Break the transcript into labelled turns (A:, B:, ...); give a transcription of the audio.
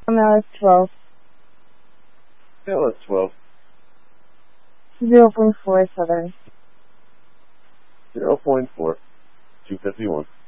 A: Now it's 12.
B: Yeah, that's 12.
A: 0.4 Southern.
B: 0.4. 251.